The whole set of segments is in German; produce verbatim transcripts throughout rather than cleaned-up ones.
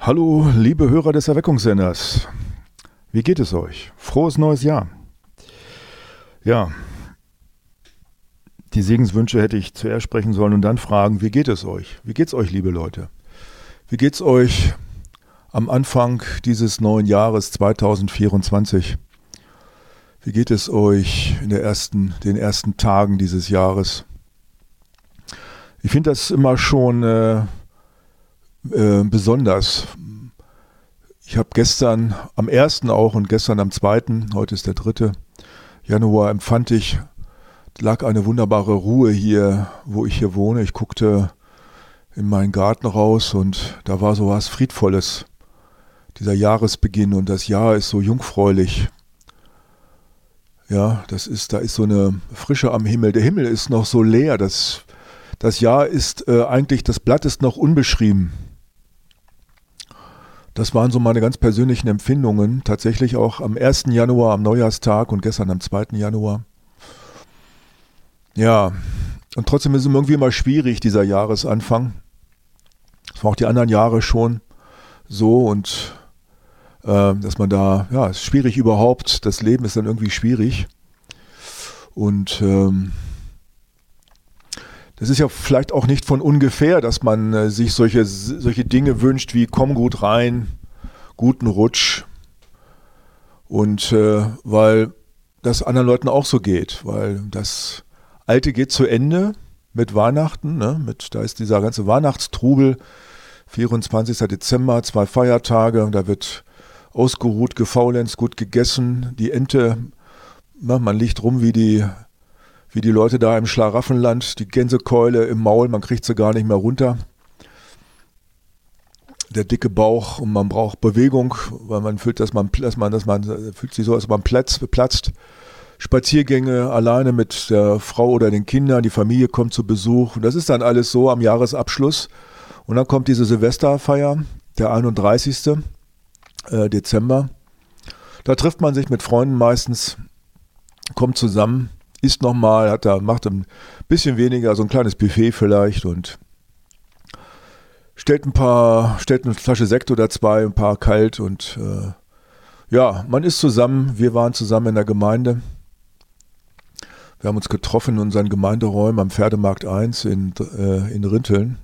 Hallo, liebe Hörer des Erweckungssenders. Wie geht es euch? Frohes neues Jahr. Ja, die Segenswünsche hätte ich zuerst sprechen sollen und dann fragen, wie geht es euch? Wie geht es euch, liebe Leute? Wie geht es euch am Anfang dieses neuen Jahres zwanzig vierundzwanzig? Wie geht es euch in der ersten, den ersten Tagen dieses Jahres? Ich finde das immer schon äh, äh, besonders. Ich habe gestern am ersten auch und gestern am zweiten, heute ist der dritte Januar, empfand ich, lag eine wunderbare Ruhe hier, wo ich hier wohne. Ich guckte in meinen Garten raus und da war so was Friedvolles. Dieser Jahresbeginn und das Jahr ist so jungfräulich. Ja, das ist, da ist so eine Frische am Himmel. Der Himmel ist noch so leer. Das, das Jahr ist äh, eigentlich, das Blatt ist noch unbeschrieben. Das waren so meine ganz persönlichen Empfindungen. Tatsächlich auch am ersten Januar, am Neujahrstag und gestern am zweiten Januar. Ja, und trotzdem ist es irgendwie immer schwierig, dieser Jahresanfang. Das war auch die anderen Jahre schon so und äh, dass man da, ja, es ist schwierig überhaupt. Das Leben ist dann irgendwie schwierig. Und ähm, das ist ja vielleicht auch nicht von ungefähr, dass man äh, sich solche, solche Dinge wünscht wie komm gut rein, guten Rutsch. Und äh, weil das anderen Leuten auch so geht, weil das Alte geht zu Ende mit Weihnachten, ne? Mit, da ist dieser ganze Weihnachtstrubel, vierundzwanzigsten Dezember, zwei Feiertage, da wird ausgeruht, gefaulenzt, gut gegessen, die Ente, na, man liegt rum wie die Wie die Leute da im Schlaraffenland, die Gänsekeule im Maul, man kriegt sie gar nicht mehr runter. Der dicke Bauch und man braucht Bewegung, weil man fühlt, dass man, dass man, dass man fühlt sich so, als man platzt, platzt. Spaziergänge alleine mit der Frau oder den Kindern, die Familie kommt zu Besuch. Und das ist dann alles so am Jahresabschluss. Und dann kommt diese Silvesterfeier, der einunddreißigsten Dezember. Da trifft man sich mit Freunden meistens, kommt zusammen, isst nochmal, hat da, macht ein bisschen weniger, so ein kleines Buffet vielleicht und stellt ein paar, stellt eine Flasche Sekt oder zwei, ein paar kalt und äh, ja, man ist zusammen, wir waren zusammen in der Gemeinde. Wir haben uns getroffen in unseren Gemeinderäumen am Pferdemarkt eins in, äh, in Rinteln.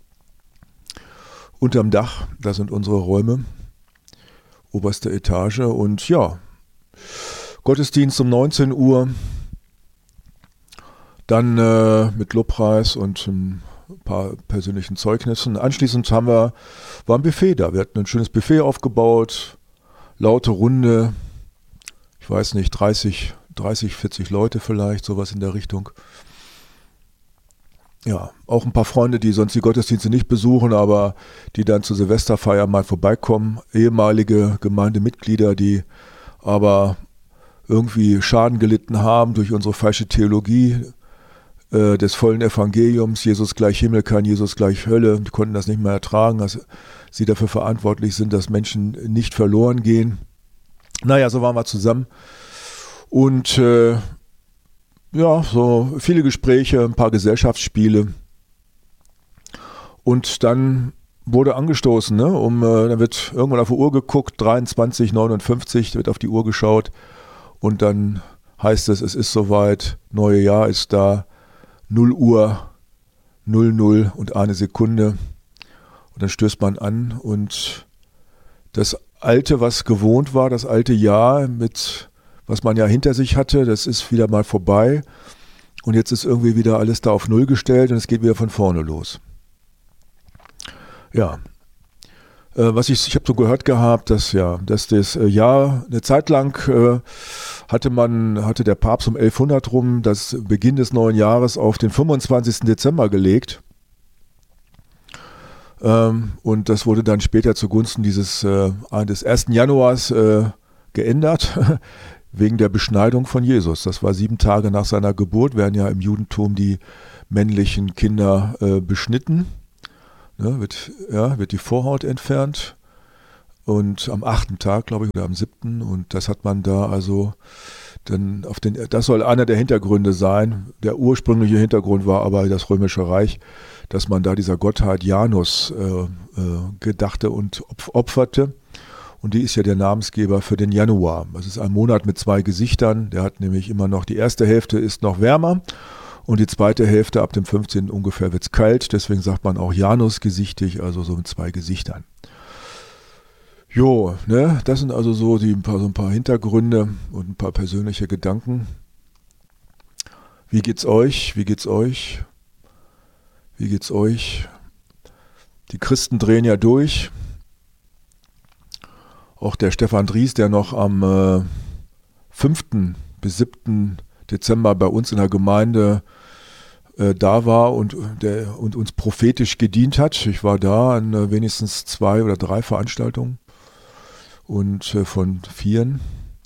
Unterm Dach, da sind unsere Räume, oberste Etage und ja, Gottesdienst um neunzehn Uhr. Dann äh, mit Lobpreis und ein paar persönlichen Zeugnissen. Anschließend haben wir, war ein Buffet da. Wir hatten ein schönes Buffet aufgebaut, laute Runde, ich weiß nicht, dreißig, vierzig Leute vielleicht, sowas in der Richtung. Ja, auch ein paar Freunde, die sonst die Gottesdienste nicht besuchen, aber die dann zur Silvesterfeier mal vorbeikommen. Ehemalige Gemeindemitglieder, die aber irgendwie Schaden gelitten haben durch unsere falsche Theologie des vollen Evangeliums, Jesus gleich Himmel, kein Jesus gleich Hölle, die konnten das nicht mehr ertragen, dass sie dafür verantwortlich sind, dass Menschen nicht verloren gehen. Naja, so waren wir zusammen und äh, ja, so viele Gespräche, ein paar Gesellschaftsspiele und dann wurde angestoßen, ne? um, äh, dann wird irgendwann auf die Uhr geguckt, dreiundzwanzig Uhr neunundfünfzig, wird auf die Uhr geschaut und dann heißt es, es ist soweit, neue Jahr ist da, null Uhr, null null und eine Sekunde und dann stößt man an und das Alte, was gewohnt war, das alte Jahr, mit was man ja hinter sich hatte, das ist wieder mal vorbei und jetzt ist irgendwie wieder alles da auf Null gestellt und es geht wieder von vorne los. Ja, äh, was ich, ich habe so gehört gehabt, dass ja, dass das äh, Jahr eine Zeit lang äh, hatte man, hatte der Papst um elfhundert rum das Beginn des neuen Jahres auf den fünfundzwanzigsten Dezember gelegt. Ähm, und das wurde dann später zugunsten dieses äh, des ersten Januars äh, geändert, wegen der Beschneidung von Jesus. Das war sieben Tage nach seiner Geburt, werden ja im Judentum die männlichen Kinder äh, beschnitten. Ne, wird, ja, wird die Vorhaut entfernt. Und am achten Tag, glaube ich, oder am siebten Und das hat man da also Denn auf den, das soll einer der Hintergründe sein. Der ursprüngliche Hintergrund war aber das Römische Reich, dass man da dieser Gottheit Janus äh, äh, gedachte und opferte. Und die ist ja der Namensgeber für den Januar. Das ist ein Monat mit zwei Gesichtern. Der hat nämlich immer noch, die erste Hälfte ist noch wärmer und die zweite Hälfte ab dem fünfzehnten ungefähr wird es kalt. Deswegen sagt man auch Janusgesichtig, also so mit zwei Gesichtern. Jo, ne, das sind also so, die, ein paar, so ein paar Hintergründe und ein paar persönliche Gedanken. Wie geht's euch? Wie geht's euch? Wie geht's euch? Die Christen drehen ja durch. Auch der Stefan Dries, der noch am äh, fünften bis siebten Dezember bei uns in der Gemeinde äh, da war und, der, und uns prophetisch gedient hat. Ich war da an äh, wenigstens zwei oder drei Veranstaltungen. Und äh, von vieren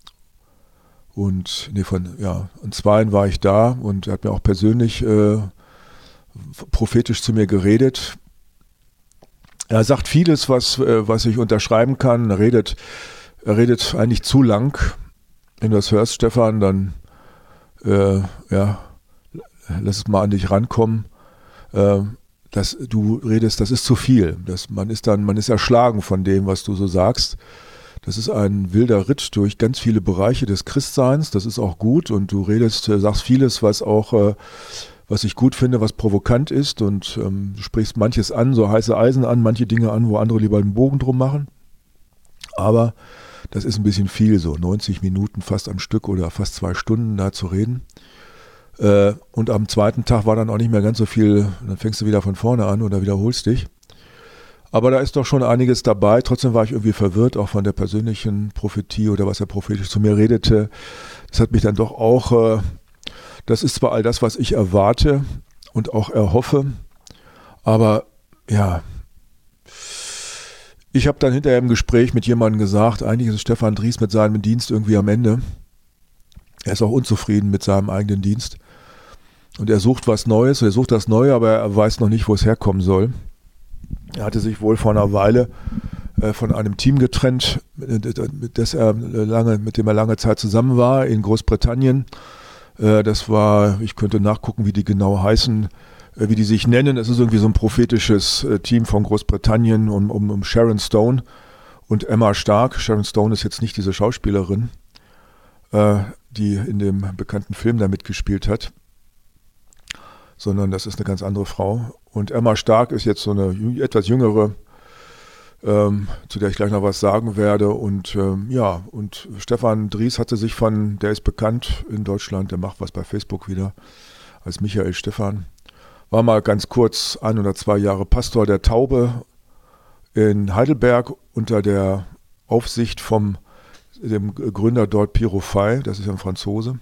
und nee, von ja, und zweien war ich da und er hat mir auch persönlich äh, prophetisch zu mir geredet. Er sagt vieles, was, äh, was ich unterschreiben kann. Er redet, er redet eigentlich zu lang. Wenn du das hörst, Stefan, dann äh, ja, lass es mal an dich rankommen. Äh, dass du redest, das ist zu viel. Das, man ist dann, man ist erschlagen von dem, was du so sagst. Das ist ein wilder Ritt durch ganz viele Bereiche des Christseins. Das ist auch gut und du redest, sagst vieles, was auch, äh, was ich gut finde, was provokant ist und ähm, du sprichst manches an, so heiße Eisen an, manche Dinge an, wo andere lieber einen Bogen drum machen. Aber das ist ein bisschen viel, so neunzig Minuten fast am Stück oder fast zwei Stunden da zu reden. Äh, und am zweiten Tag war dann auch nicht mehr ganz so viel, dann fängst du wieder von vorne an oder wiederholst dich. Aber da ist doch schon einiges dabei. Trotzdem war ich irgendwie verwirrt, auch von der persönlichen Prophetie oder was er prophetisch zu mir redete. Das hat mich dann doch auch, äh, das ist zwar all das, was ich erwarte und auch erhoffe, aber ja, ich habe dann hinterher im Gespräch mit jemandem gesagt, eigentlich ist Stefan Dries mit seinem Dienst irgendwie am Ende. Er ist auch unzufrieden mit seinem eigenen Dienst und er sucht was Neues, er sucht das Neue, aber er weiß noch nicht, wo es herkommen soll. Er hatte sich wohl vor einer Weile äh, von einem Team getrennt, mit, das er lange, mit dem er lange Zeit zusammen war in Großbritannien. Äh, das war, ich könnte nachgucken, wie die genau heißen, äh, wie die sich nennen. Es ist irgendwie so ein prophetisches äh, Team von Großbritannien um, um, um Sharon Stone und Emma Stark. Sharon Stone ist jetzt nicht diese Schauspielerin, äh, die in dem bekannten Film da mitgespielt hat, sondern das ist eine ganz andere Frau. Und Emma Stark ist jetzt so eine etwas jüngere, ähm, zu der ich gleich noch was sagen werde. Und ähm, ja, und Stefan Dries hatte sich von, der ist bekannt in Deutschland, der macht was bei Facebook wieder, als Michael Stephan. War mal ganz kurz ein oder zwei Jahre Pastor der Taube in Heidelberg unter der Aufsicht vom dem Gründer dort Piero Fey, das ist ein Franzose.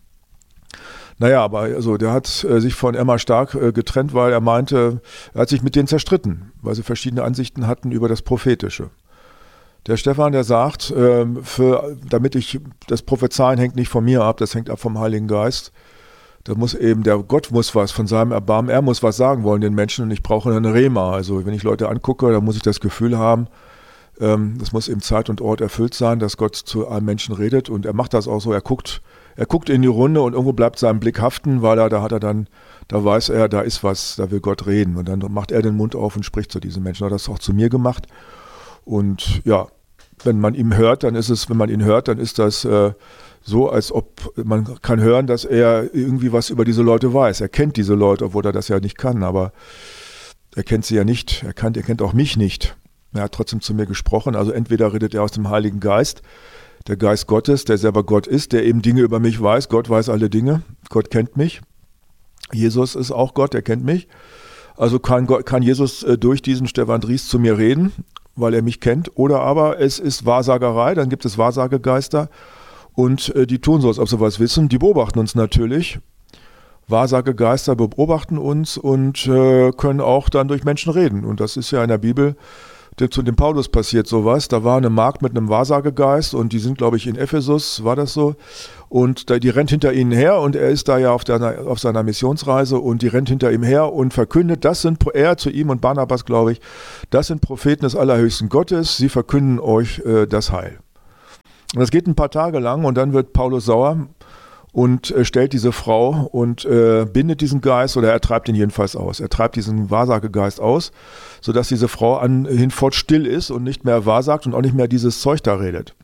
Naja, aber also der hat äh, sich von Emma Stark äh, getrennt, weil er meinte, er hat sich mit denen zerstritten, weil sie verschiedene Ansichten hatten über das Prophetische. Der Stefan, der sagt, äh, für, damit ich, das Prophezeien hängt nicht von mir ab, das hängt ab vom Heiligen Geist. Da muss eben, der Gott muss was von seinem Erbarmen, er muss was sagen wollen den Menschen und ich brauche eine Rema. Also wenn ich Leute angucke, dann muss ich das Gefühl haben, ähm, das muss eben Zeit und Ort erfüllt sein, dass Gott zu einem Menschen redet und er macht das auch so, er guckt, Er guckt in die Runde und irgendwo bleibt sein Blick haften, weil er, da hat er dann, da weiß er, da ist was, da will Gott reden. Und dann macht er den Mund auf und spricht zu diesen Menschen. Er hat das auch zu mir gemacht. Und ja, wenn man ihm hört, dann ist es, wenn man ihn hört, dann ist das äh, so, als ob man kann hören, dass er irgendwie was über diese Leute weiß. Er kennt diese Leute, obwohl er das ja nicht kann, aber er kennt sie ja nicht. Er kennt, er kennt auch mich nicht. Er hat trotzdem zu mir gesprochen. Also entweder redet er aus dem Heiligen Geist, der Geist Gottes, der selber Gott ist, der eben Dinge über mich weiß. Gott weiß alle Dinge. Gott kennt mich. Jesus ist auch Gott, der kennt mich. Also kann, Gott, kann Jesus äh, durch diesen Stefan Dries zu mir reden, weil er mich kennt. Oder aber es ist Wahrsagerei, dann gibt es Wahrsagegeister und äh, die tun so, als ob sie was wissen. Die beobachten uns natürlich. Wahrsagegeister beobachten uns und äh, können auch dann durch Menschen reden. Und das ist ja in der Bibel, zu dem Paulus passiert sowas. Da war eine Magd mit einem Wahrsagegeist und die sind, glaube ich, in Ephesus, war das so. Und die rennt hinter ihnen her und er ist da ja auf, der, auf seiner Missionsreise und die rennt hinter ihm her und verkündet, das sind, er zu ihm und Barnabas, glaube ich, das sind Propheten des allerhöchsten Gottes, sie verkünden euch äh, das Heil. Und das geht ein paar Tage lang und dann wird Paulus sauer und äh, stellt diese Frau und äh, bindet diesen Geist, oder er treibt ihn jedenfalls aus. Er treibt diesen Wahrsagegeist aus, sodass diese Frau an, hinfort still ist und nicht mehr wahrsagt und auch nicht mehr dieses Zeug da redet.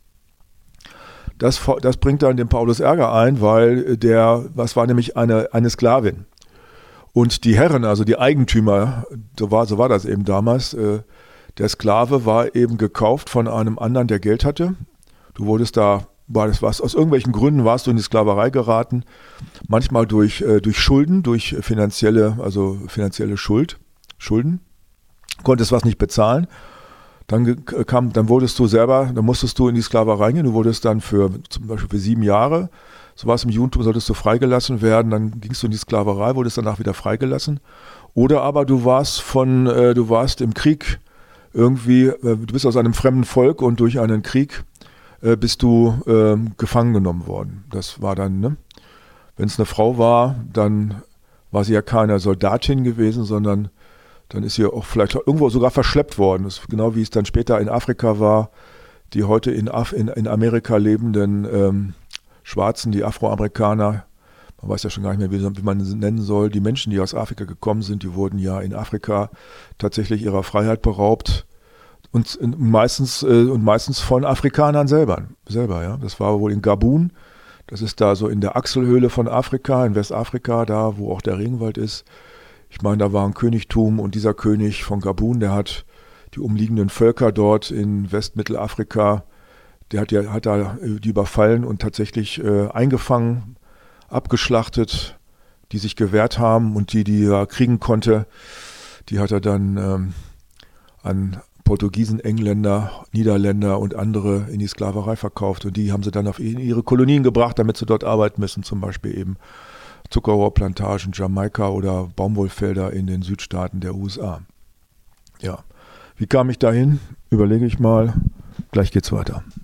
Das, das bringt dann dem Paulus Ärger ein, weil der, was war nämlich eine, eine Sklavin. Und die Herren, also die Eigentümer, so war, so war das eben damals, äh, der Sklave war eben gekauft von einem anderen, der Geld hatte. Du wurdest da, war das was, aus irgendwelchen Gründen warst du in die Sklaverei geraten, manchmal durch, äh, durch Schulden, durch finanzielle, also finanzielle Schuld, Schulden, konntest was nicht bezahlen. Dann kam, dann wurdest du selber, dann musstest du in die Sklaverei gehen, du wurdest dann für, zum Beispiel für sieben Jahre, so war es im Judentum, solltest du freigelassen werden, dann gingst du in die Sklaverei, wurdest danach wieder freigelassen. Oder aber du warst von, äh, du warst im Krieg irgendwie, äh, du bist aus einem fremden Volk und durch einen Krieg äh, bist du äh, gefangen genommen worden. Das war dann, ne? Wenn es eine Frau war, dann war sie ja keine Soldatin gewesen, sondern dann ist sie auch vielleicht irgendwo sogar verschleppt worden. Das ist genau wie es dann später in Afrika war, die heute in, Af- in, in Amerika lebenden ähm, Schwarzen, die Afroamerikaner, man weiß ja schon gar nicht mehr, wie, wie man sie nennen soll, die Menschen, die aus Afrika gekommen sind, die wurden ja in Afrika tatsächlich ihrer Freiheit beraubt und, und, meistens, äh, und meistens von Afrikanern selber. selber ja. Das war wohl in Gabun, das ist da so in der Achselhöhle von Afrika, in Westafrika, da wo auch der Regenwald ist. Ich meine, da war ein Königtum und dieser König von Gabun, der hat die umliegenden Völker dort in Westmittelafrika, der hat, der hat da die überfallen und tatsächlich äh, eingefangen, abgeschlachtet, die sich gewehrt haben, und die, die er kriegen konnte, die hat er dann ähm, an Portugiesen, Engländer, Niederländer und andere in die Sklaverei verkauft, und die haben sie dann auf ihre Kolonien gebracht, damit sie dort arbeiten müssen, zum Beispiel eben Zuckerrohrplantagen, Jamaika oder Baumwollfelder in den Südstaaten der U S A. Ja, wie kam ich dahin? Überlege ich mal. Gleich geht's weiter.